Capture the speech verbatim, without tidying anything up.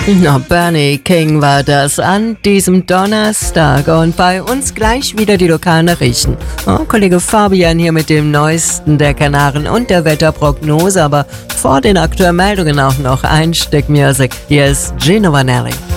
Na, Bernie King war das an diesem Donnerstag und bei uns gleich wieder die Lokalnachrichten. Oh, Kollege Fabian hier mit dem Neuesten der Kanaren und der Wetterprognose, aber vor den aktuellen Meldungen auch noch ein Stück Musik. Hier ist Gino Vanelli.